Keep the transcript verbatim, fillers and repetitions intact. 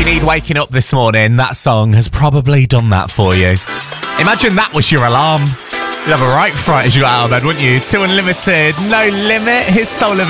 you need waking up this morning, that song has probably done that for you. Imagine that was your alarm. You'd have a right fright as you got out of bed, wouldn't you? Two Unlimited, No Limit, his Soul of